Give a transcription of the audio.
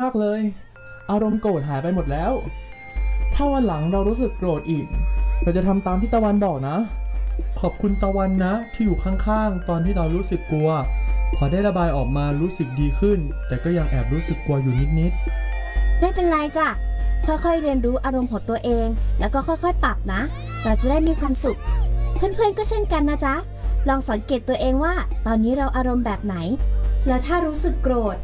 ากเลยอารมณ์โกรธหายไปหมดแล้วถ้าวันหลังเรารู้สึกโกรธอีกเราจะทำตามที่ตะวันบอกนะขอบคุณตะวันนะที่อยู่ข้างๆตอนที่เรารู้สึกกลัวพอได้ระบายออกมารู้สึกดีขึ้นแต่ก็ยังแอบรู้สึกกลัวอยู่นิดไม่เป็นไรจ้ะค่อยๆเรียนรู้อารมณ์ของตัวเองแล้วก็ค่อยๆปรับนะเราจะได้มีความสุขเพื่อนๆก็เช่นกันนะจ๊ะลองสังเกตตัวเองว่าตอนนี้เราอารมณ์แบบไหนแล้วถ้ารู้สึกโกรธ